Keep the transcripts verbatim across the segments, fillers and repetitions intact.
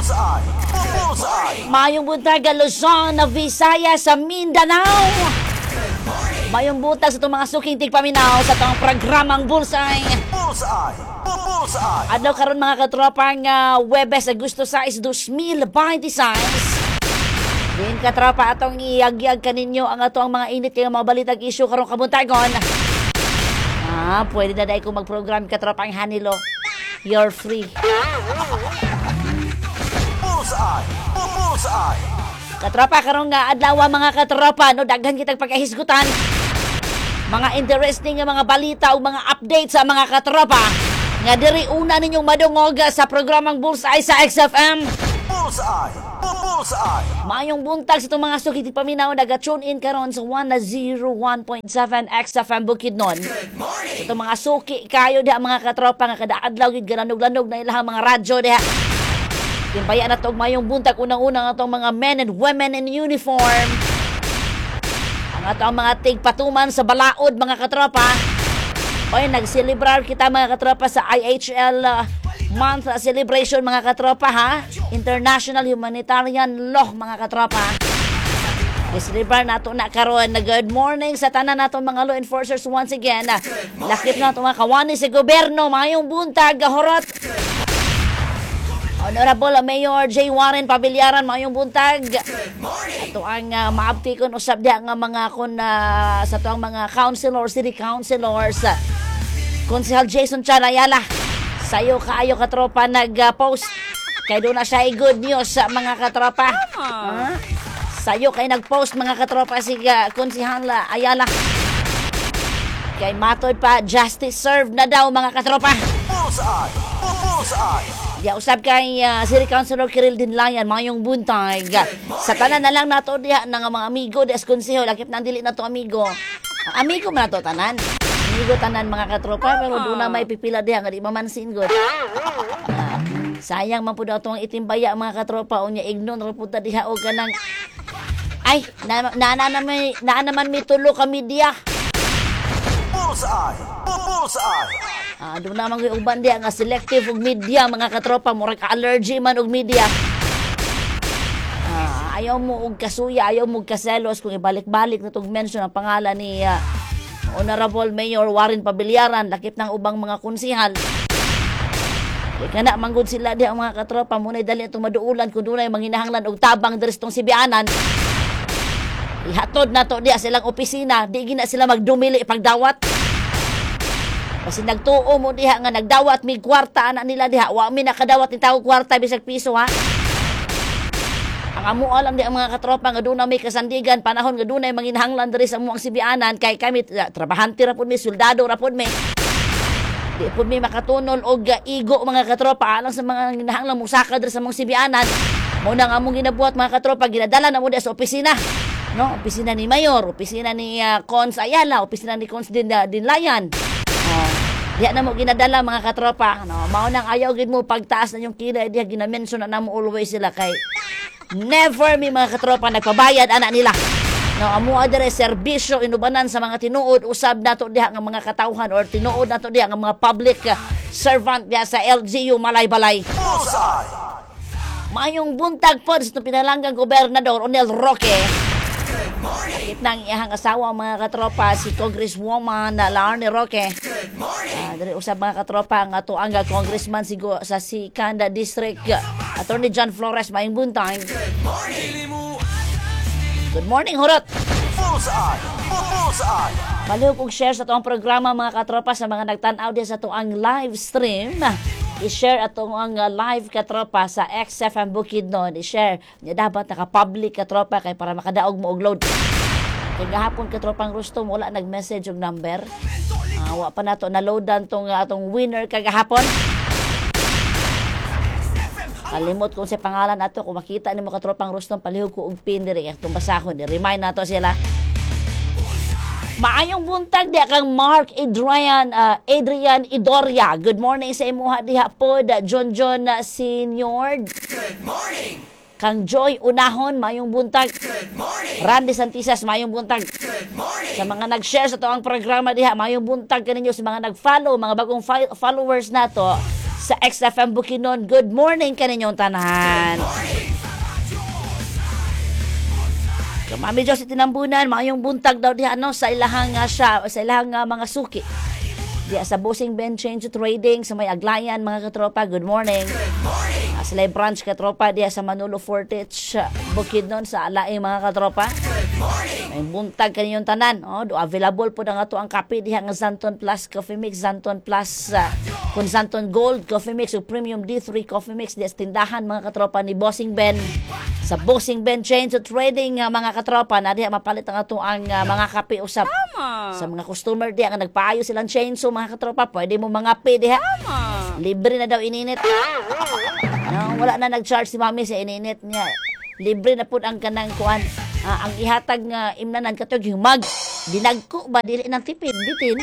Bullseye! Bullseye! Mayong buntag Luzon, Visayas, sa Mindanao. Mayong buntag sa itong mga suking tigpaminaw sa itong programang Bullseye. Bullseye! Bullseye! Adlaw karon mga katropang uh, Webes, Agosto sais, dos mil veintiséis. Din katropa atong iyagyag kaninyo ang ato ang mga init kay mga balitag issue karong kabuntagon. Ah, pwede na dai ko mag-program katropang Hanilo. You're free. Bullseye! Bullseye! Katropa karong nga adlaw mga katropa, no daghan kitag pagkahisgutan. Mga interesting nga mga balita o mga update sa mga katropa. Nga diri una ninyong madungog sa programang Bullseye sa X F M. Bullseye! Bullseye! Mayong buntag sa itong mga sukiti paminaw, naga-tune in karon sa one oh one point seven X F M Bukidnon. Sa itong mga suki kayo diha mga katropa nga kada adlaw gid galanog-lanog na ilahang mga radyo diha. Timbaya na itong mayong buntag unang-unang atong mga men and women in uniform. Ang atong mga tigpatuman sa balaod mga katropa. Oy, nagselebrar kita mga katropa sa I H L uh, month uh, celebration mga katropa ha. International Humanitarian Law mga katropa. Iselebrar nato na karon na good morning sa tanan nato mga law enforcers once again. Uh, lakip na ito mga kawani sa gobyerno. Mayong buntag horot. Honorable Mayor J. Warren Pabilyaran, mayong buntag. Ato ang uh, maabti kon usab diha nga mga kon uh, sa tuang mga councilors, city councilors. Uh, Konsehal Jason Charayala. Sayo kaayo katropa nag-post. Kay doon na siya good news sa mga katropa. Uh, sayo kay nag-post mga katropa si uh, Konsehal Ayala. Kay matod pa justice served na daw mga katropa. Bullseye! Bullseye! Diya usab kay uh, City Councilor Kiril Dinlayan mayong buntag. Sa tanan na lang nato diha nga mga amigo des konseho lakip nang dili nato amigo. Uh, amigo man nato tanan. Amigo tanan mga katropa pero doon na may pipila diha nga di mamansin gud. Uh, sayang man pud ato ang itimbaya mga katropa unya ignon ra pud ta diha og kanang ay na na, na, na, may, na naman may tulo kami diha. Bullseye! Bullseye! Ah, doon naman yung uban diya nga selective og media mga katropa murag allergy man og media. Ah, ayaw mo og kasuya, ayaw mo og kaselos kung ibalik-balik na tong mention ang pangalan ni uh, Honorable Mayor Warren Pabilyaran lakip ng ubang mga konsehal. Kaya kana manggod sila diya mga katropa munay dali itong maduulan kung dunay manghinahanglan og tabang diri tong sibianan. Ihatod na to diya silang opisina, di gina sila magdumili pagdawat. Kasi nagtuo mo diha nga nagdawat mig kwarta ana nila diha. Wa mi nakadawat ni tao kwarta bisag piso ha. Ang amo alam di ang mga katropa nga doon na may kasandigan panahon nga doon ay manginahanglan diri sa amuang sibianan kay kami uh, trabahante ra pud mi, soldado ra pud mi. Di pud mi makatunol og uh, igo mga katropa alang sa mga ginahanglan musaka diri sa amuang sibianan. Mo nang among ginabuhat mga katropa ginadala na mo sa opisina. No, opisina ni Mayor, opisina ni uh, Cons Ayala, opisina ni Cons Din uh, Dinlayan. Oh, diya na mo ginadala mga katropa. No, mao nang ayaw gid mo pagtaas na yung kilay diha ginamention na namo always sila kay never mi mga katropa nagpabayad ana nila. No, amo adere serbisyo inubanan sa mga tinuod usab nato diha nga mga katawhan or tinuod nato diha nga mga public uh, servant diha sa L G U Malay-Balay. Bullseye! Mayong buntag pod sa pinalanggang gobernador Onel Roque. Sakit ng iyahang asawa mga katropa si Congresswoman uh, Larnie Roque. Uh, dari usab mga katropa ang ato ang congressman si go, sa si Kanda District uh, Attorney John Flores maing buntag. Good morning Horot. Bullseye! Bullseye! Palihog og share sa tuang programa mga katropa sa mga nagtan-aw din sa tuang live stream. I-share atong ang uh, live katropa sa X F M Bukidnon. I-share niya dapat naka-public katropa kay para makadaog mo og load. Kay gahapon katropang Rustom wala nag-message og number. Uh, wa pa nato na-loadan tong uh, atong winner kagahapon. Kalimot kung sa pangalan nato kung makita nimo katropang Rustom palihog ko og pin diri atong basahon. I-remind nato sila. Maayong buntag diha kang Mark Adrian uh, Adrian Idoria. Good morning sa imuha diha pod John John uh, Senior. Good morning. Kang Joy Unahon mayong buntag. Good morning. Randy Santisas mayong buntag. Good morning. Sa mga nag-share sa toang programa diha mayong buntag kaninyo sa mga nag-follow, mga bagong fi- followers nato sa X F M Bukidnon. Good morning kaninyong tanan. Mami Diyos itinambunan, maayong buntag daw diha no, sa ilahang nga siya, sa ilahang nga mga suki. Diya sa Bossing Ben Change Trading sa may Aglayan mga katropa. Good morning. Uh, sa Lay Branch katropa diya sa Manolo Fortich Bukidnon sa Alaing mga katropa. May buntag kaninyong tanan. Oh, do available po na nga to ang kape diha nga Zanton Plus Coffee Mix, Zanton Plus uh, kun Zanton Gold Coffee Mix o Premium D three Coffee Mix diya sa tindahan mga katropa ni Bossing Ben. Sa Bossing Ben Chain Trading uh, mga katropa na diha mapalit ang ato ang uh, mga kape usap. Tama. Sa mga customer diha nga nagpaayo silang chainsaw mga katropa, pwede mo mga pe diha. Tama. Libre na daw ininit. No, wala na nag-charge si mami sa ininit niya. Libre na pud ang kanang kuan. Uh, ang ihatag nga uh, imnanan katog yung mag. Dinagko ba dili nang tipid bitin.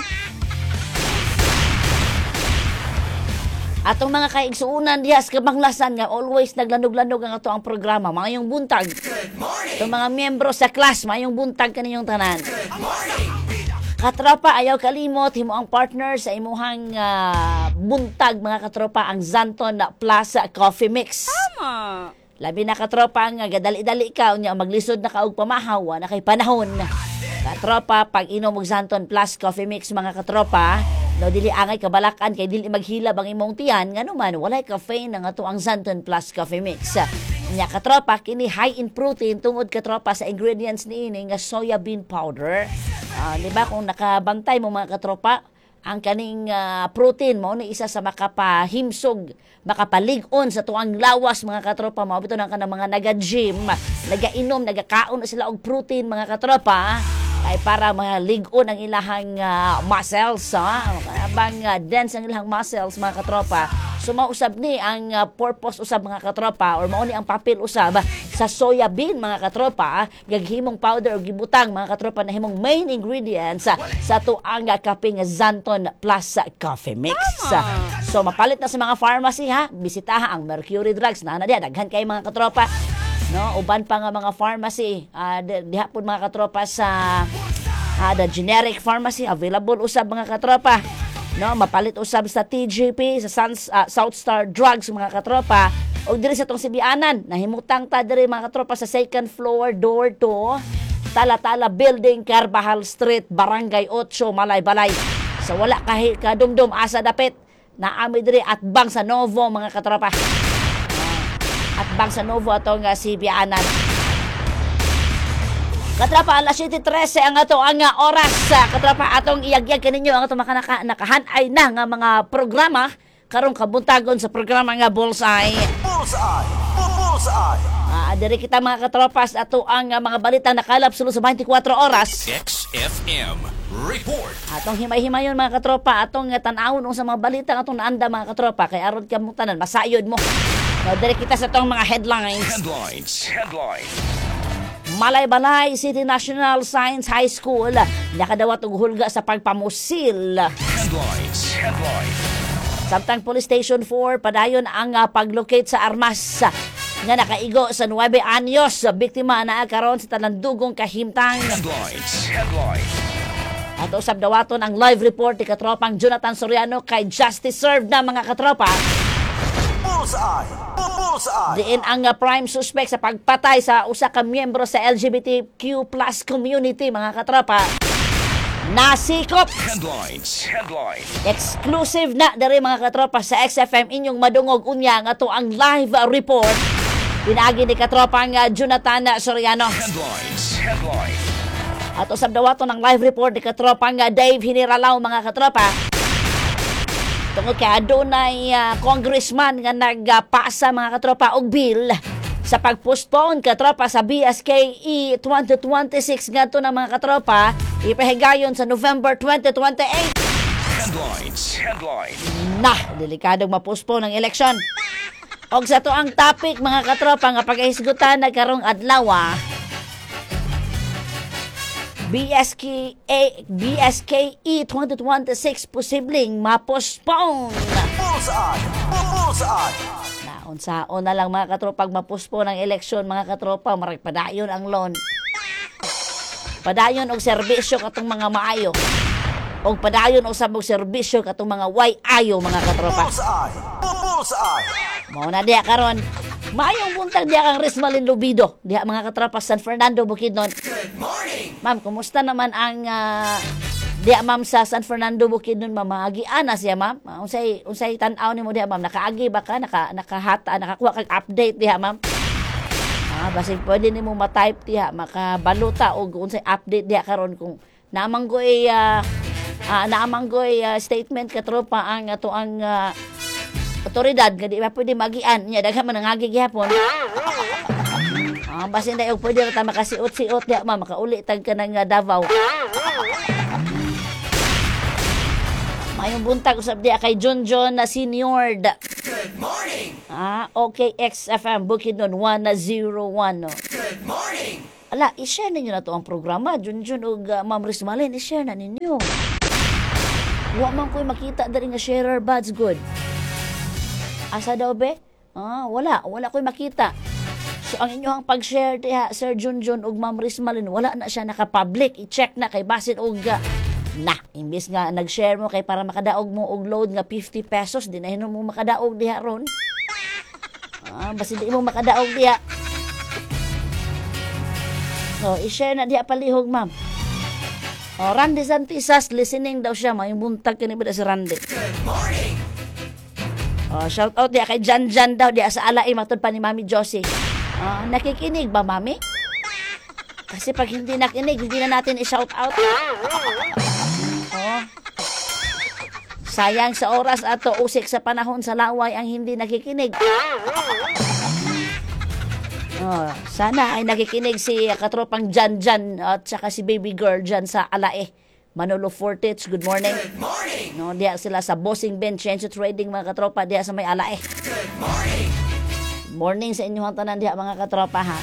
Atong mga kaigsuunan diha sa kabanglasan nga always naglanog-lanog ang ato ang programa. Mayong buntag. Itong mga miyembro sa class, mayong buntag kaninyong tanan. Katropa, ayaw kalimot, himo ang partner sa imuhang uh, buntag mga katropa, ang Zanton Plus Coffee Mix. Tama. Labi na katropa nga gadali-dali ka, unya maglisod na ka og pamahaw, na kay panahon. Katropa, pag inom og Zanton Plus Coffee Mix mga katropa, no dili angay kabalakan kay dili maghilab ang imong tiyan nganuman walay caffeine nga to ang Zanton Plus Coffee Mix. Nya katropa kini high in protein tungod katropa sa ingredients niini nga soya bean powder. Uh, di ba kung nakabantay mo mga katropa ang kaning uh, protein mo ni isa sa makapahimsog, makapalig-on sa tuang lawas mga katropa mo bito nang kanang mga naga-gym, naga-inom, nagakaon na sila og protein mga katropa ay para malig-on ang ilahang uh, muscles ha? Bang uh, dense ang ilahang muscles mga katropa. So mausab ni ang uh, purpose usab mga katropa or mao ni ang papel usab sa soya bean mga katropa, gaghimong powder o gibutang mga katropa na himong main ingredients uh, sa tuang uh, kape nga Zanton Plus Coffee Mix. So mapalit na sa mga pharmacy ha, bisitaha ang Mercury Drugs na na diha daghan kay mga katropa. No, uban pa nga mga pharmacy uh, diha pud mga katropa sa uh, the generic pharmacy available usab mga katropa. No, mapalit usab sa T G P, sa Sans, uh, South Star Drugs mga katropa. Og diri sa tong Sibianan, nahimutang ta diri mga katropa sa second floor door to Tala-Tala Building, Carbajal Street, Barangay eight, Malay-Balay. So wala kahi kadumdum asa dapit naami diri at bang sa Novo mga katropa. At bang sa Novo atong uh, Sibianan. Katrapa, alas siete trese ang ato ang uh, oras. Uh, katrapa, atong iyagyag kaninyo ang ato makanaka, nakahanay na nga mga programa karong kabuntagon sa programa nga Bullseye. Bullseye! Bullseye! Uh, diri kita mga katropas ato ang uh, mga balita nakalap sulod sa twenty-four oras. X F M Report. Atong himay-himayon mga katropa, atong uh, tan-awon sa mga balita atong naanda mga katropa kay aron ka mo tanan masayod mo. Uh, diri kita sa atong mga headlines. Headlines. Headlines. Malay-Balay City National Science High School nakadawat og hulga sa pagpamusil. Headlines. Headlines. Samtang Police Station four padayon ang uh, paglocate sa armas nga nakaigo sa nueve anyos biktima na karon sa talandugong kahimtang. Headlines. Headlines. At usab dawaton ang live report ni katropang Jonathan Soriano kay justice served na mga katropa. Bullseye! Bullseye! Diin ang uh, prime suspect sa pagpatay sa usa ka miyembro sa L G B T Q plus community mga katropa. Nasikop. Headlines. Headlines. Exclusive na diri mga katropa sa X F M inyong madungog unya nga to ang live uh, report. Pinagi ni katropang uh, Jonathan Soriano. Headlines. Headlines. At usab dawaton ang live report ni katropang uh, Dave Hiniralaw mga katropa. Tungod kay adunay uh, congressman nga nagpasa uh, mga katropa og bill sa pagpostpone katropa sa B S K E twenty twenty-six ngadto na mga katropa ipahigayon sa November twenty twenty-eight. Headlines. Headlines. Nah, delikadong mapostpone ang eleksyon. Og sa to ang topic mga katropa nga pagahisgutan na karong adlaw B S K A B S K E twenty twenty-six posibleng mapostpone. Bullseye! Bullseye! Naunsaon na lang mga katropa pag mapostpone ang eleksyon mga katropa marag padayon ang loan. Padayon og serbisyo katong mga maayo. og padayon usab og serbisyo katong mga way ayo mga katropa. Bullseye. Bullseye. Mao na diha karon. Maayong buntag diha kang Rismalin Lubido. Diha mga katropa San Fernando Bukidnon. Good morning. Ma'am, kumusta naman ang uh, diha ma'am sa San Fernando Bukidnon ma'am? Maagian na siya ma'am. Uh, unsay unsay tan-aw nimo diha ma'am? Nakaagi ba ka? Naka nakahata, nakakuha kag update diha ma'am? Ah, basig pwede nimo ma-type diha, makabaluta og unsay update diha karon kung naamang goy uh, uh, naamang goy uh, statement katropa ang ato ang uh, otoridad nga di ba pwede magian nya daghan man nangagi gihapon. Ah, basin dayo pwede ra ta makasiot-siot diha ma makauli tag kanang uh, Davao. Mayong buntag usab diha kay John John na senior. Good morning. Ah, okay, X F M Bukidnon one oh one. No? Good morning. Ala, i-share ninyo na to ang programa. Junjun ug uh, Ma'am Rismalin, i-share na ninyo. Wa man ko'y makita dari nga sharer buds good. Asa daw be? Ah, wala. Wala ko'y makita. So, ang inyong pag-share diha, Sir Junjun ug Ma'am Rismalin, wala na siya naka-public. I-check na kay basin og uh, na, imbis nga nag-share mo kay para makadaog mo og load nga fifty pesos, di na hinon mo makadaog diha ron. Ah, basi di mo makadaog diha. So, i-share na diha palihog, ma'am. Oh, Randy Santisas, listening daw siya. Mayong buntag ka ni ba si Randy. Good morning. Oh, shout out diha kay Jan Jan daw diha sa Alay, matod pa ni Mami Josie. Ah, nakikinig ba, Mami? Kasi pag hindi nakinig, hindi na natin i-shout out. Oh. Sayang sa oras ato, usik sa panahon sa laway ang hindi nakikinig. Oh, sana ay nakikinig si katropang Jan Jan at saka si baby girl dyan sa Alae. Manolo Fortich, good morning. Good morning. No, diya sila sa Bossing Ben, Change Trading mga katropa diya sa may Alae. Good morning. Morning sa inyong tanan diya mga katropa ha.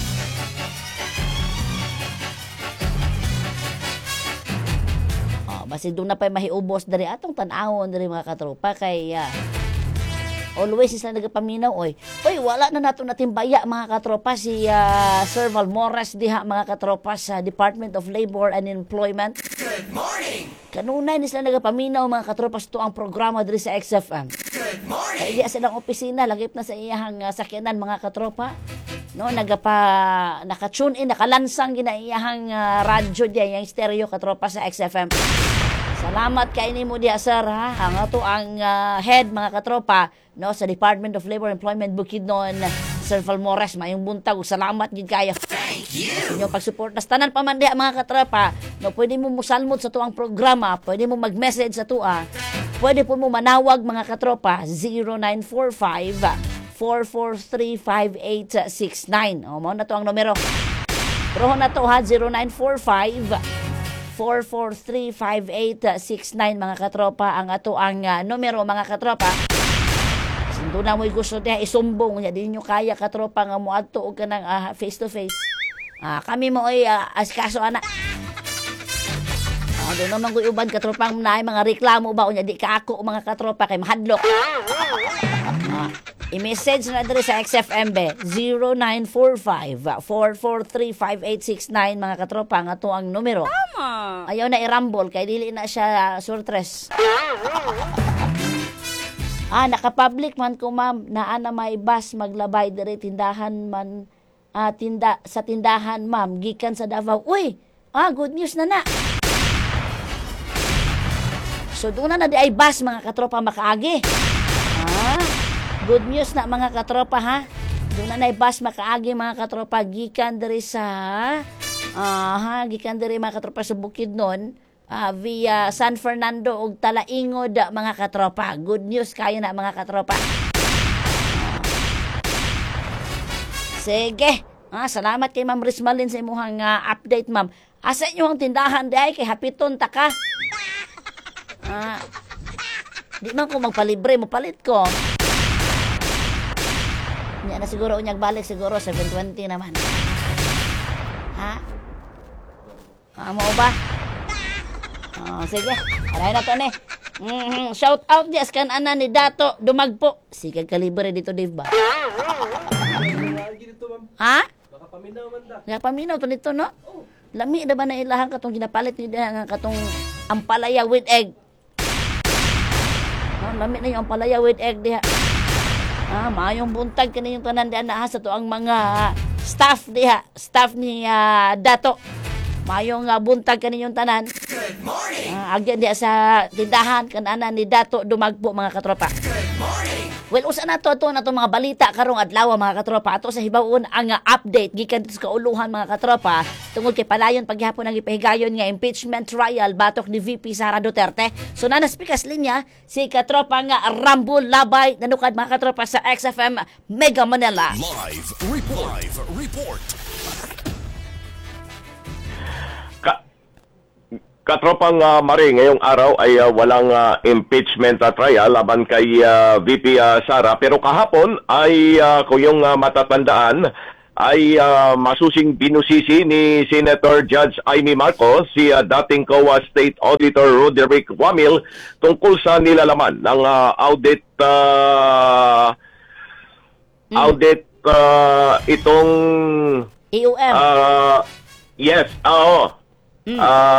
Basi doon na pa'y mahiubos dari atong tanawon dari mga katropa kay uh, always sila nagapaminaw oy. Oy, wala na nato natimbaya mga katropa si uh, Sir Valmores diha mga katropa sa Department of Labor and Employment. Good morning. Kanunay ni sila nagapaminaw mga katropa sa tuang programa diri sa X F M. Good morning. Kaya diya silang opisina lagip na sa iyahang uh, sakyanan mga katropa. No, nagapa naka-tune in, nakalansang gina iyahang uh, radyo diya, yung stereo katropa sa X F M. Salamat kay nimo diha sir ha. Ang ato ang uh, head mga katropa no sa Department of Labor and Employment Bukidnon, Sir Valmores, mayong buntag. Salamat gid kayo. Thank you. Sa inyong pagsupport. Tanan pa man diha mga katropa, no pwede mo musalmot sa tuang programa, pwede mo mag-message sa tua. Pwede po mo manawag mga katropa zero nine four five, four four three, five eight six nine. O mo na to ang numero. Pero na to ha zero nine four five, four four three, five eight six nine mga katropa ang ato ang uh, numero mga katropa. Sindo na mo'y gusto niya isumbong niya di nyo kaya katropa nga mo adto og kanang uh, face to face. Ah, kami mo ay uh, askaso ana. Ah, do naman koy uban katropang naay mga reklamo ba unya di ka ako mga katropa kay mahadlok. Ah, i-message na diri sa X F M be zero nine four five, four four three, five eight six nine mga katropa nga to ang numero. Tama. Ayaw na i-rumble kay dili na siya uh, surtres. Ah, naka-public man ko ma'am naa na may bus maglabay diri tindahan man ah, tinda sa tindahan ma'am gikan sa Davao. Uy, ah good news na na. So doon na na di ay bus mga katropa makaagi. Ah, good news na mga katropa ha. Doon na na ay bus makaagi mga katropa gikan diri sa ah, ha, gikan diri mga katropa sa Bukidnon. Uh, via San Fernando ug Talaingod mga katropa. Good news kayo na mga katropa. Sige. Ah, salamat kay Ma'am Rismalin sa imuhang uh, update ma'am. Asa inyo ang tindahan di ay kay hapiton ta ka. Ah, di man ko magpalibre mo palit ko. Nya na siguro unyag balik siguro seven twenty naman. Ha? Ah, mo ba? Oh, sige. Alay na to ni. Mm-hmm. Shout out diya sa kanan ni Dato Dumagpo. Sige kalibre dito Dave ba? Ha? Baka paminaw man ta. Nga paminaw to nito no? Lami na ba na ilahan katong ginapalit ni nga katong Ang palaya with egg. Ah, lami na yung palaya with egg diha. Ah, mayong buntag kani yung tanan diha na sa to ang mga staff diha, staff ni ah, Dato. Mayong uh, buntag kani yung tanan. Good morning. Ah, agyan diha sa tindahan kanana ni Dato dumagpo mga katropa. Good morning. Well, usa na to ato na to mga balita karong adlaw mga katropa. Ato sa hibawon ang uh, update gikan sa kauluhan mga katropa tungod kay palayon paghapon ang ipahigayon nga impeachment trial batok ni V P Sara Duterte. So na naspikas linya si katropa nga Rambo Labay nanukad mga katropa sa X F M Mega Manila. Live report. Live report. Ka Katropang uh, Mari, ngayong araw ay uh, walang uh, impeachment uh, trial laban kay uh, V P uh, Sara. Pero kahapon ay uh, kung yung uh, matatandaan ay uh, masusing binusisi ni Senator Judge Amy Marcos si uh, dating C O A State Auditor Roderick Wamil tungkol sa nilalaman ng uh, audit uh, mm. audit uh, itong A O M. uh, yes, oo. Mm.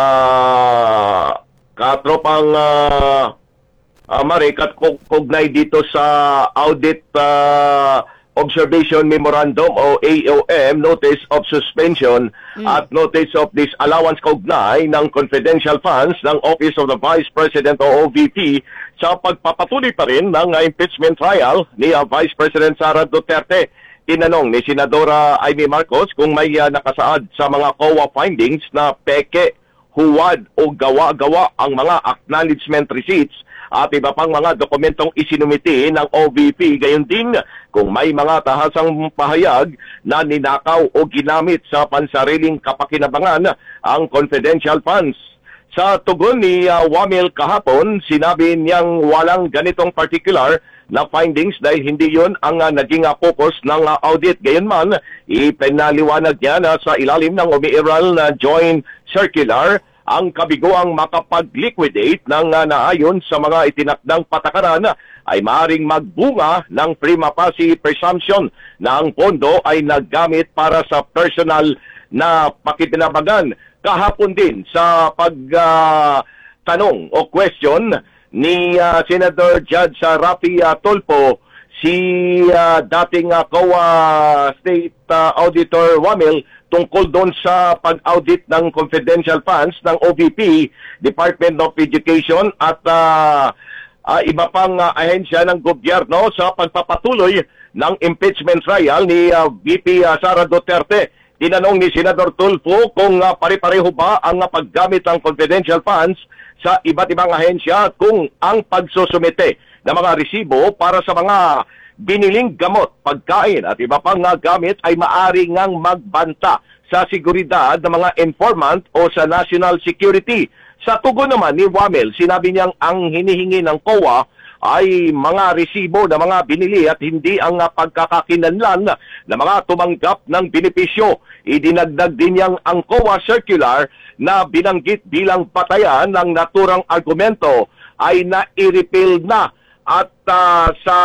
Ah, katropang uh, uh, Mari, katkognay dito sa Audit uh, Observation Memorandum o A O M, Notice of Suspension mm. at Notice of Disallowance kaugnay ng confidential funds ng Office of the Vice President o O V P sa pagpapatuloy pa rin ng uh, impeachment trial ni uh, Vice President Sara Duterte. Tinanong ni Senadora Amy Marcos kung may uh, nakasaad sa mga C O A findings na peke, huwad o gawa-gawa ang mga acknowledgement receipts at iba pang mga dokumentong isinumiti ng O V P. Gayon din kung may mga tahasang pahayag na ninakaw o ginamit sa pansariling kapakinabangan ang confidential funds. Sa tugon ni uh, Wamil kahapon, sinabi niyang walang ganitong particular na findings dahil hindi yun ang uh, naging uh, focus ng uh, audit. Gayunman, ipinaliwanag niya na sa ilalim ng umiiral na joint circular ang kabiguang makapag-liquidate ng uh, naayon sa mga itinakdang patakaran ay maaaring magbunga ng prima facie presumption na ang pondo ay naggamit para sa personal na pakikinabangan. Kahapon din sa pagtanong uh, o question ni uh, Senator Judge uh, Rafi uh, Tulfo, si uh, dating uh, C O A State uh, Auditor Wamil tungkol doon sa pag-audit ng confidential funds ng O V P, Department of Education at uh, uh, iba pang uh, ahensya ng gobyerno sa pagpapatuloy ng impeachment trial ni uh, V P uh, Sara Duterte. Tinanong ni Senador Tulfo kung uh, pare-pareho ba ang uh, paggamit ng confidential funds sa iba't ibang ahensya kung ang pagsusumite ng mga resibo para sa mga biniling gamot, pagkain at iba pang uh, gamit ay maaari ngang magbanta sa seguridad ng mga informant o sa national security. Sa tugon naman ni Wamil, sinabi niyang ang hinihingi ng C O A ay mga resibo na mga binili at hindi ang uh, pagkakakinanlan na mga tumanggap ng benepisyo. Idinagdag din niyang ang C O A circular na binanggit bilang batayan ng naturang argumento ay na-i-repeal na at uh, sa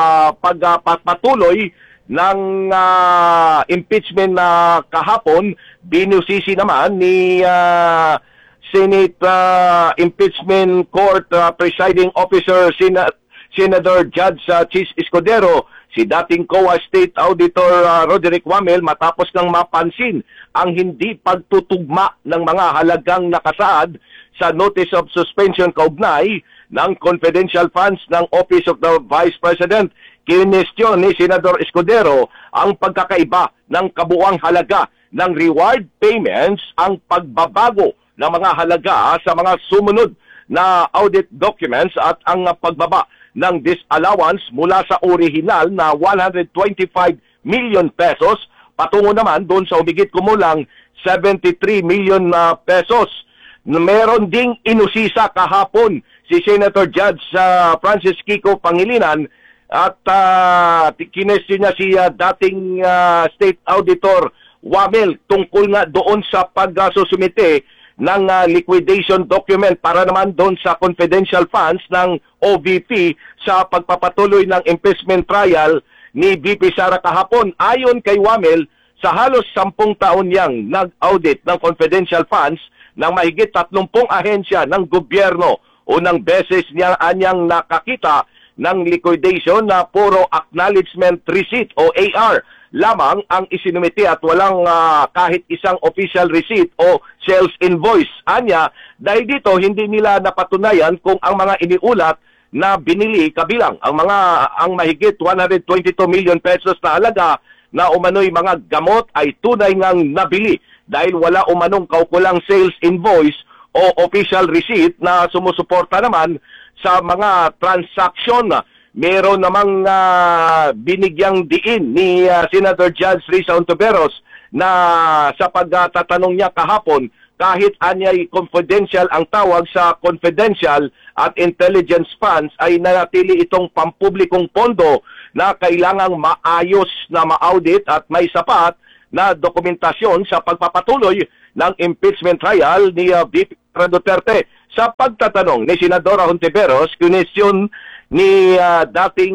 pagpatuloy ng uh, impeachment na kahapon, binusisi naman ni uh, Senate uh, Impeachment Court uh, Presiding Officer Sen- Senator Judge uh, Chis Escudero si dating C O A State Auditor uh, Roderick Wamil matapos nang mapansin ang hindi pagtutugma ng mga halagang nakasaad sa Notice of Suspension kaugnay ng confidential funds ng Office of the Vice President. Kinestyon ni Senador Escudero ang pagkakaiba ng kabuuang halaga ng reward payments, ang pagbabago ng mga halaga sa mga sumunod na audit documents at ang pagbaba ng disallowance mula sa orihinal na one hundred twenty-five million pesos patungo naman doon sa umigit kumulang seventy-three million uh, pesos. Meron ding inusisa kahapon si Senator Judge uh, Francis Kiko Pangilinan at uh, kinestyon niya si uh, dating uh, State Auditor Wamil tungkol nga doon sa pagsusumite ng uh, liquidation document para naman doon sa confidential funds ng O V P sa pagpapatuloy ng impeachment trial ni V P Sara kahapon. Ayon kay Wamil, sa halos sampung taon niyang nag-audit ng confidential funds ng mahigit tatlumpung ahensya ng gobyerno. Unang beses niya anyang nakakita ng liquidation na puro acknowledgement receipt o A R lamang ang isinumiti at walang uh, kahit isang official receipt o sales invoice. Anya, dahil dito hindi nila napatunayan kung ang mga iniulat na binili kabilang ang mga ang mahigit one hundred twenty-two million pesos na halaga na umano'y mga gamot ay tunay ngang nabili dahil wala umanong kaukulang sales invoice o official receipt na sumusuporta naman sa mga transaksyon. Meron namang uh, binigyang diin ni uh, Senator Judge Risa Ontiveros na sa pagtatanong niya kahapon, kahit anyay confidential ang tawag sa confidential at intelligence funds, ay nanatili itong pampublikong pondo na kailangang maayos na ma-audit at may sapat na dokumentasyon sa pagpapatuloy ng impeachment trial ni uh, V P Duterte. Sa pagtatanong ni Senadora Ontiveros, kinesyon ni uh, dating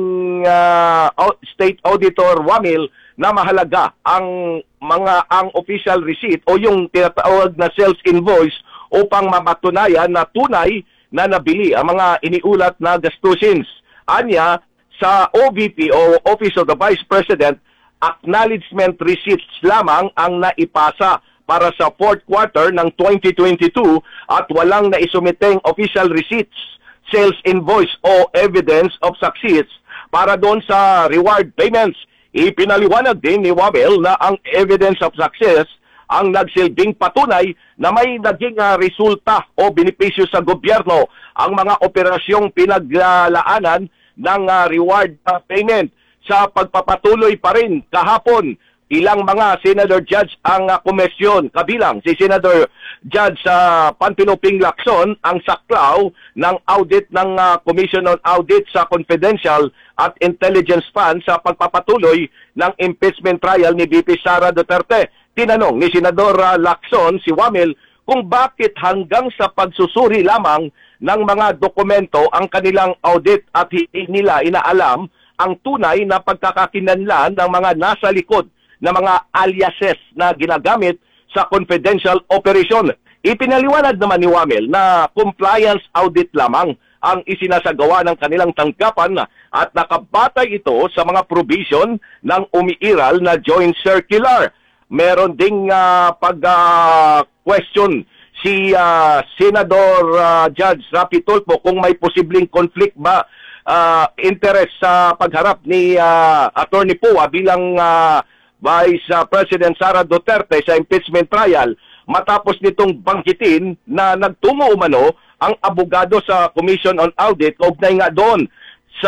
uh, State Auditor Wamil na mahalaga ang mga ang official receipt o yung tinatawag na sales invoice upang mapatunayan na tunay na nabili ang mga iniulat na gastusins. Anya, sa O V P o Office of the Vice President, acknowledgement receipts lamang ang naipasa para sa fourth quarter ng twenty twenty-two at walang naisumiteng official receipts, sales invoice o evidence of success para doon sa reward payments. Ipinaliwanag din ni Wamel na ang evidence of success ang nagsilbing patunay na may naging uh, resulta o benepisyo sa gobyerno ang mga operasyong pinaglalaanan ng uh, reward uh, payment. Sa pagpapatuloy pa rin kahapon, ilang mga Senator Judge ang uh, komisyon, kabilang si Senator Judge uh, Panpinuping Lacson ang saklaw ng audit ng uh, Commission on Audit sa Confidential at Intelligence Fund sa pagpapatuloy ng impeachment trial ni V P Sara Duterte. Tinanong ni Senador uh, Lacson si Wamil kung bakit hanggang sa pagsusuri lamang ng mga dokumento ang kanilang audit at hindi nila inaalam ang tunay na pagkakakinlanlan ng mga nasa likod na mga aliases na ginagamit sa confidential operation. Ipinaliwanag naman ni Wamil na compliance audit lamang ang isinasagawa ng kanilang tanggapan at nakabatay ito sa mga provision ng umiiral na joint circular. Meron ding uh, pag-question uh, si uh, Senador uh, Judge Rapi Tulfo kung may posibleng conflict ba uh, interest sa pagharap ni uh, Attorney Pua bilang uh, Vice uh, President Sara Duterte sa impeachment trial matapos nitong banggitin na nagtungo umano ang abogado sa Commission on Audit kaugnay nga doon sa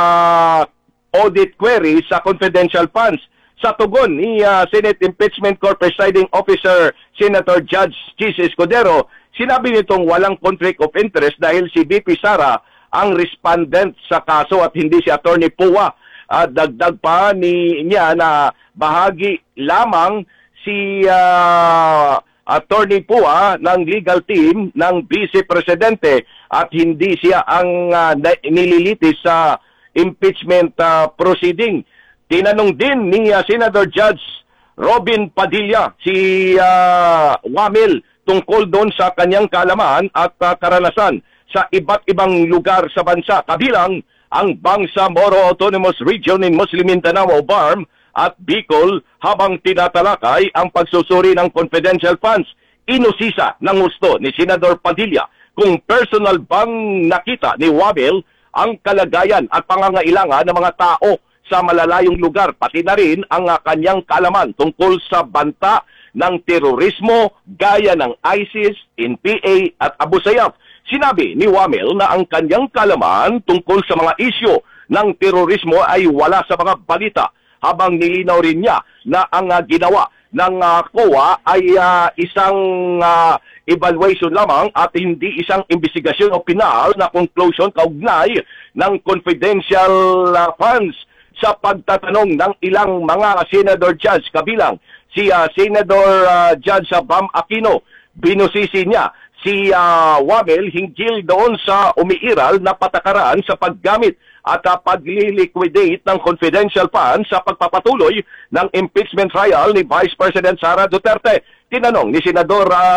audit query sa confidential funds. Sa tugon ni uh, Senate Impeachment Court Presiding Officer Senator Judge Chis Escudero, sinabi nitong walang conflict of interest dahil si V P Sara ang respondent sa kaso at hindi si Attorney Pua. Uh, dagdag pa ni niya na bahagi lamang si uh, Attorney Pua ng legal team ng Vice Presidente at hindi siya ang uh, nililitis sa impeachment uh, proceeding. Tinanong din ni uh, Senator Judge Robin Padilla si uh, Wamil tungkol doon sa kanyang kaalaman at uh, karanasan sa iba't ibang lugar sa bansa, kabilang ang Bangsamoro Autonomous Region in Muslim Mindanao o B A R M at Bicol, habang tinatalakay ang pagsusuri ng confidential funds. Inusisa ng gusto ni Senador Padilla kung personal bang nakita ni Wamil ang kalagayan at pangangailangan ng mga tao sa malalayong lugar, pati na rin ang uh, kanyang kaalaman tungkol sa banta ng terorismo gaya ng ISIS, N P A at Abu Sayyaf. Sinabi ni Wamil na ang kanyang kaalaman tungkol sa mga isyu ng terorismo ay wala sa mga balita, habang nilinaw rin niya na ang uh, ginawa ng uh, C O A ay uh, isang uh, evaluation lamang at hindi isang investigasyon o pinal na conclusion kaugnay ng confidential uh, funds. Sa pagtatanong ng ilang mga Senador Judge, kabilang si uh, Senador uh, Judge Bam Aquino, binusisi niya si uh, Wamil hinggil doon sa umiiral na patakaran sa paggamit at uh, pag-liquidate ng confidential funds sa pagpapatuloy ng impeachment trial ni Vice President Sara Duterte. Tinanong ni Senador uh,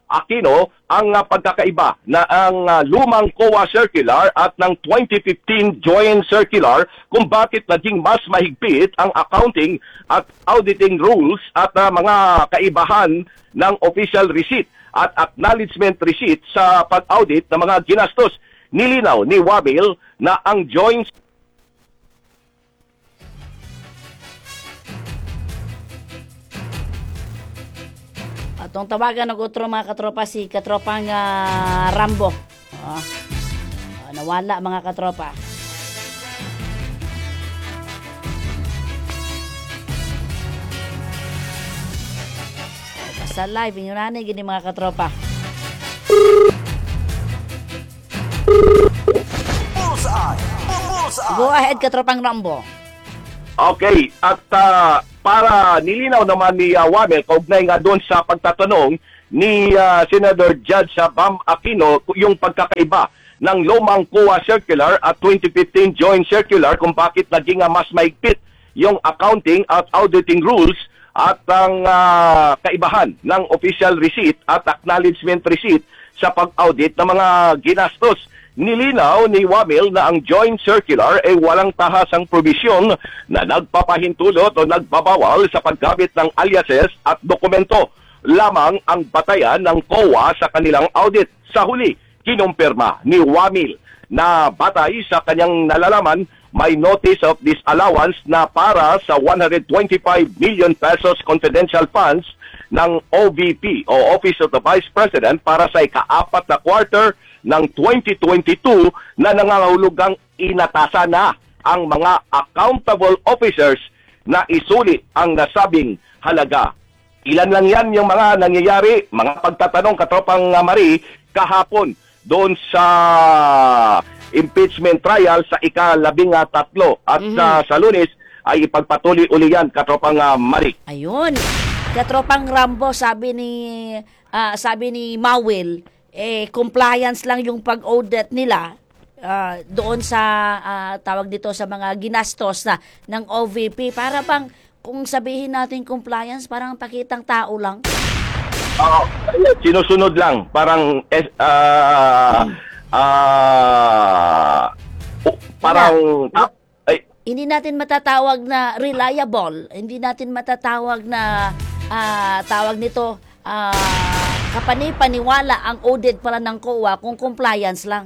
Aquino ang uh, pagkakaiba na ang uh, lumang C O A Circular at ng twenty fifteen Joint Circular kung bakit naging mas mahigpit ang accounting at auditing rules at uh, mga kaibahan ng official receipt at acknowledgement receipt sa pag-audit ng mga ginastos. Nilinaw ni Wamil na ang joint Atong tawagan ng otro mga katropa si katropang ah, Rambo. Ah, ah, nawala mga katropa. Oh, basta live, yun na gini mga katropa. Bullseye! Bullseye! Go ahead katropang Rambo. Okay, at uh, para nilinaw naman ni uh, Wamel, kaugnay nga doon sa pagtatanong ni uh, Senator Judge Bam Aquino yung pagkakaiba ng lumang C O A Circular at twenty fifteen Joint Circular kung bakit naging uh, mas maigpit yung accounting at auditing rules at ang uh, kaibahan ng official receipt at acknowledgement receipt sa pag-audit ng mga ginastos. Nilinaw ni Wamil na ang Joint Circular ay walang tahasang probisyon na nagpapahintulot o nagbabawal sa paggamit ng aliases at dokumento. Lamang ang batayan ng C O A sa kanilang audit. Sa huli, kinumpirma ni Wamil na batay sa kanyang nalalaman, may notice of disallowance na para sa one hundred twenty-five million pesos confidential funds ng O V P o Office of the Vice President para sa ikaapat na quarter ng twenty twenty-two na nangangahulugang inatasan na ang mga accountable officers na isulit ang nasabing halaga. Ilan lang yan yung mga nangyayari, mga pagtatanong katropang uh, Marie, kahapon doon sa impeachment trial sa ikalabing uh, tatlo at Mhm. uh, sa Lunes ay ipagpatuloy uli yan katropang uh, Marie. Ayun. Katropang Rambo, sabi ni ah, sabi ni Mawil, eh compliance lang yung pag-audit nila ah, doon sa ah, tawag dito sa mga ginastos na ng O V P. Para bang kung sabihin natin compliance, parang pakitang tao lang. Oo, sinusunod lang. Parang, eh, ah, ah, oh, parang, ah, ay, Hindi natin matatawag na reliable. Hindi natin matatawag na ah, tawag nito ah, kapani-paniwala ang audit pala ng C O A kung compliance lang.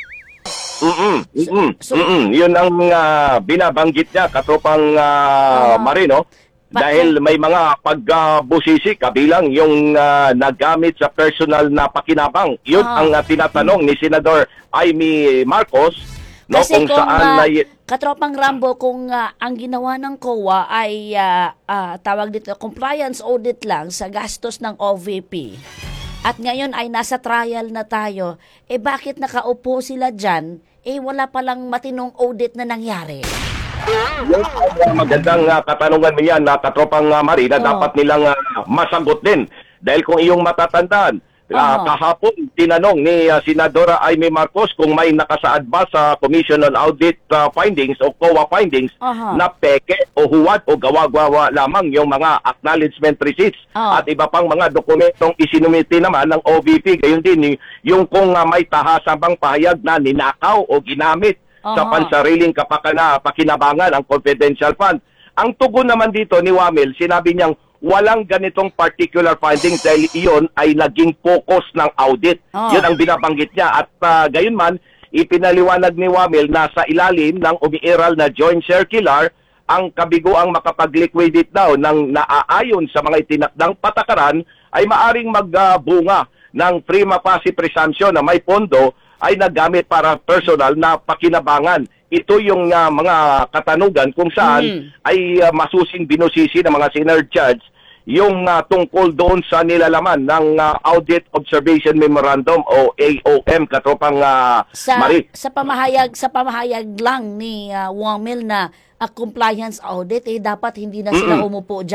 mm-mm, mm-mm, So- mm-mm. Yun ang ah, binabanggit niya, katropang ah, Ah. Marino. Ba- Dahil may mga pagbusisi kabilang yung ah, nagamit sa personal na pakinabang. Yun Ah. ang ah, tinatanong ni Senador Amy Marcos, no, Kasi kung kung, saan ah, na... katropang Rambo, kung ah, ang ginawa ng C O A ay ah, ah, tawag dito, compliance audit lang sa gastos ng O V P, at ngayon ay nasa trial na tayo, eh bakit nakaupo sila dyan, eh wala palang matinong audit na nangyari? Yung uh, magandang uh, katanungan mo yan na katropang uh, Marie na Oo. dapat nilang uh, masagot din. Dahil kung iyong matatandaan, uh, Oo. kahapon tinanong ni uh, Senadora Amy Marcos kung may nakasaad ba sa Commission on Audit uh, Findings o C O A Findings Aha. na peke o huwad o gawa-gawa lamang yung mga acknowledgement receipts Oo. at iba pang mga dokumentong isinumiti naman ng O V P. Gayon din yung kung uh, may tahasabang pahayag na ninakaw o ginamit sa Aha. pansariling kapakana, pakinabangan ang confidential fund. Ang tugon naman dito ni Wamil, sinabi niyang walang ganitong particular findings dahil iyon ay naging focus ng audit. Ah. Yun ang binabanggit niya. At uh, gayon man, ipinaliwanag ni Wamil na sa ilalim ng umiiral na joint circular, ang kabiguang makapag-liquidate daw ng naaayon sa mga itinakdang patakaran ay maaring magbunga ng prima facie presumption na may pondo ay nagamit para personal na pakinabangan. Ito yung uh, mga katanungan kung saan Mm. ay uh, masusing binusisi ng mga senior judge yung uh, tungkol doon sa nilalaman ng uh, Audit Observation Memorandum o A O M, katropang uh, Sa Marie. sa pamahayag sa pamahayag lang ni uh, Wamil na uh, compliance audit, eh dapat hindi na sila Mm-mm. umupo diyan.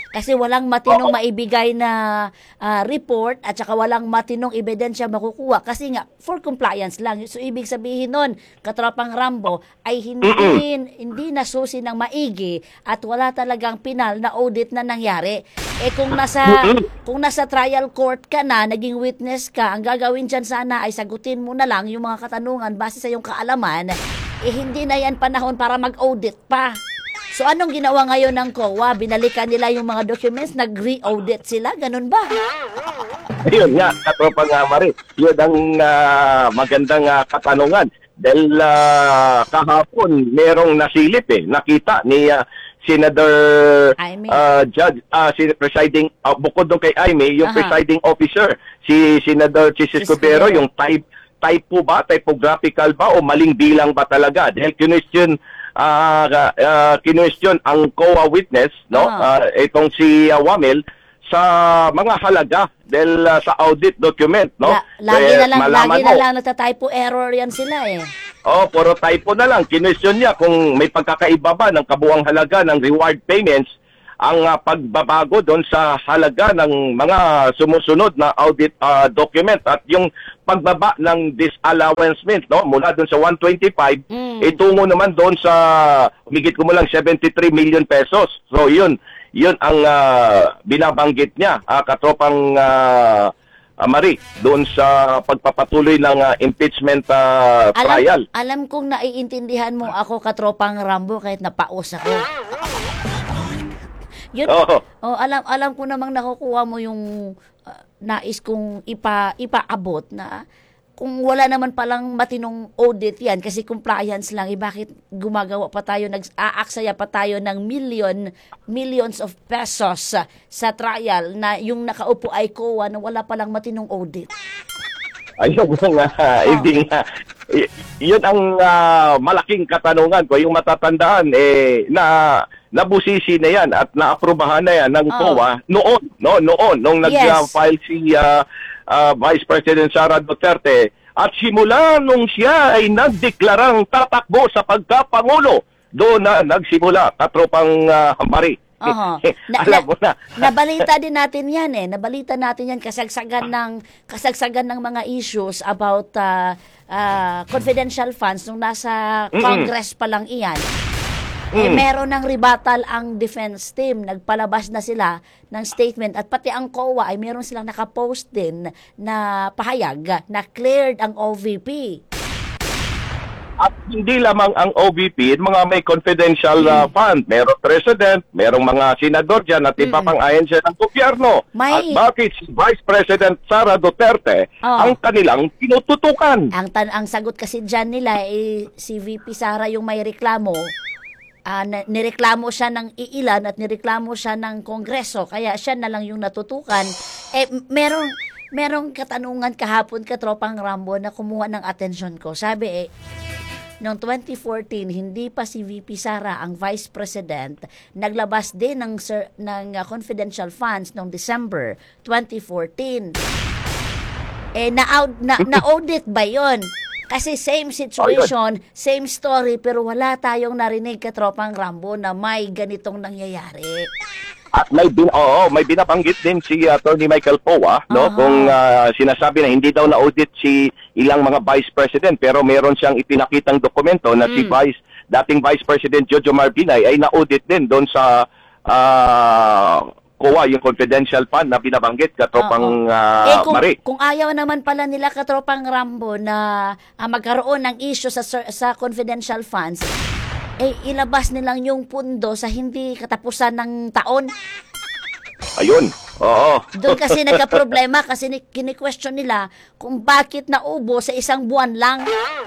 Kasi walang matinong maibigay na ah, report at saka walang matinong ebidensya makukuha kasi nga for compliance lang. So ibig sabihin nun, katropang Rambo ay hindi hindi nasusi ng maigi at wala talagang pinal na audit na nangyari. Eh kung nasa kung nasa trial court ka na, naging witness ka, ang gagawin dyan sana ay sagutin mo na lang yung mga katanungan base sa iyong kaalaman, eh hindi na yan panahon para mag-audit pa. So anong ginawa ngayon ng C O A? Binalikan nila yung mga documents, nag-re-audit sila, ganun ba? Yun nga, katropa nga Mari. Yun ang ah, magandang ah, katanungan. Dahil ah, kahapon, merong nasilip eh. Nakita ni ah, Senator Jaime. ah, Judge, ah, si presiding, ah, bukod doon kay Jaime, yung Aha. presiding officer, si Senator Chis Escudero, Escudero. yung type, type po ba, typographical ba, o maling bilang ba talaga? Dahil kinwestiyon, ah uh, kinwestiyon ang C O A witness, no? Ah. Ah, itong si ah, Wamel, sa mga halaga dahil ah, sa audit document, no? La- lagi Eh, na lang, malaman lagi na mo. lang nagta-typo error yan sila eh. Oh, puro typo na lang. Kinwestiyon niya kung may pagkakaiba ba ng kabuang halaga ng reward payments ang ah, pagbabago doon sa halaga ng mga sumusunod na audit ah, document at yung pagbaba ng disallowance, no, mula doon sa one twenty-five Mm. itungo naman doon sa humigit ko mo lang seventy-three million pesos. So yun, yun ang ah, binabanggit niya, ah, katropang ah, ah, Marie, doon sa pagpapatuloy ng ah, impeachment ah, trial. Alam, alam kong naiintindihan mo ako, katropang Rambo, kahit napaus ako. Yun, Oo. oh, alam alam ko namang nakukuha mo yung uh, nais kong ipa ipaabot na kung wala naman palang matinong audit yan kasi compliance lang, eh bakit gumagawa pa tayo, nag-aaksaya pa tayo ng million, millions of pesos sa, sa trial na yung nakaupo ay C O A na wala palang matinong audit. Ayun nga, hindi nga. Y- yun ang ah, malaking katanungan ko. Yung matatandaan, eh, na nabusisi na yan at naaprubahan na yan ng Oh. C O A noon, no, noon, nung Yes. nag-file si ah, ah, Vice President Sara Duterte. At simula nung siya ay nagdeklarang tatakbo sa pagkapangulo, doon na nagsimula, katropang uh, Marie. Oho. Na, Alam mo na. Nabalita din natin yan eh. Nabalita natin yan kasagsagan ng kasagsagan ng mga issues about uh, uh, confidential funds nung nasa Mm-mm. Congress pa lang iyan. Eh, Mm. meron ng rebuttal ang defense team. Nagpalabas na sila ng statement at pati ang C O A ay meron silang nakapost din na pahayag na cleared ang O V P. At hindi lamang ang O V P, mga may confidential uh, fund. Merong president, merong mga senador dyan at iba pang ahensya ng gobyerno. May- At bakit si Vice President Sara Duterte Oh. ang kanilang tinututukan? Ang tan ang sagot kasi diyan nila eh, si V P Sara yung may reklamo. Ah, na- nireklamo siya ng iilan at nireklamo siya ng Kongreso kaya siya na lang yung natutukan. Eh m- merong merong katanungan kahapon katropang Rambo na kumuha ng atensyon ko. Sabi eh noong twenty fourteen hindi pa si V P Sara ang Vice President, naglabas din ng sir, ng ah, confidential funds noong December twenty fourteen. Eh na na, na audit ba 'yon? Kasi same situation, same story, pero wala tayong narinig katropang Rambo na may ganitong nangyayari. At may bin oo, may binabanggit din si Attorney Michael Poa, no, Aha. kung ah, sinasabi na hindi daw na-audit si ilang mga Vice President pero meron siyang ipinakitang dokumento na si Vice dating Vice President Jojo Marbinay ay na-audit din doon sa ah, C O A, yung confidential fund na binabanggit katropang ah, eh kung, Marie. kung ayaw naman pala nila katropang Rambo na ah, magkaroon ng issue sa ser- sa confidential funds, eh ilabas nilang yung pundo sa hindi katapusan ng taon. Ayun. Oo. Doon kasi nagka-problema kasi ni- kini-question nila kung bakit naubo sa isang buwan lang.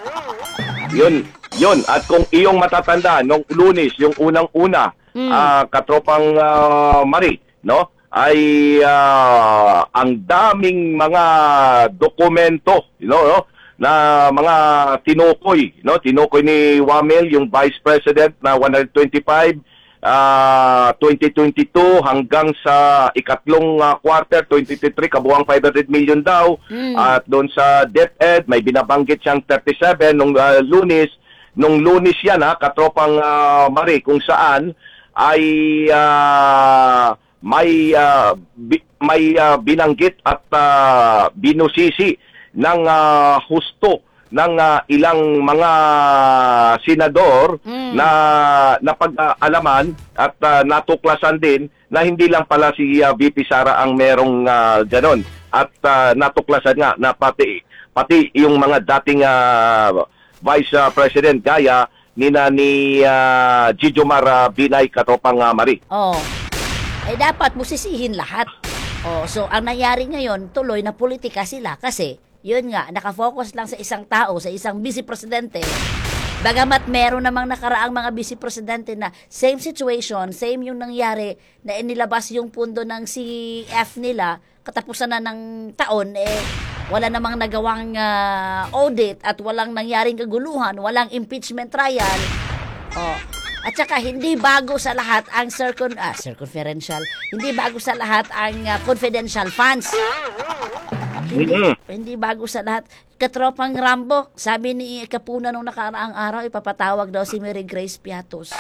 Yun, yun. At kung iyong matatanda, nung Lunes, yung unang-una, ah, katropang ah, Marie, no? Ay ah, ang daming mga dokumento, you know, no? Na mga tinukoy, no? Tinukoy ni Wamel, yung Vice President na one twenty-five, ah, twenty twenty-two hanggang sa ikatlong ah, quarter, twenty twenty-three, kabuang five hundred million daw. At doon sa DepEd, may binabanggit siyang thirty-seven nung ah, Lunes. Nung Lunes yan, ha, katropang ah, Marie, kung saan ay ah, may ah, bi- may ah, binanggit at ah, binusisi ng ah, husto ng ah, ilang mga senador Mm. na napag-alaman at ah, natuklasan din na hindi lang pala si ah, V P Sara ang merong ah, ganon. At ah, natuklasan nga na pati pati yung mga dating ah, Vice ah, President gaya ni na ni uh, Gigomar uh, Binay Katopang uh, Mari. Oh. Eh dapat mo sisihin lahat. Oh, so ang nangyari ngayon, tuloy na politika sila kasi yun nga, nakafocus lang sa isang tao, sa isang vice presidente. Bagamat meron namang nakaraang mga vice presidente na same situation, same yung nangyari na inilabas yung pundo ng C F nila, katapusan na ng taon, eh wala namang nagawang ah, audit at walang nangyaring kaguluhan, walang impeachment trial. Oh. At saka hindi bago sa lahat ang circun ah, circumferential. Hindi bago sa lahat ang ah, confidential funds. Hindi, Mhm. hindi bago sa lahat. Katropang Rambo, sabi ni Kapuna nung nakaraang araw, ipapatawag daw si Mary Grace Piatos.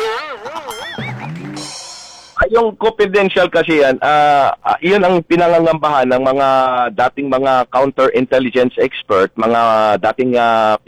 Ay, yung confidential kasi yan, ah, ah, yun ang pinangangambahan ng mga dating mga counterintelligence expert, mga dating ah,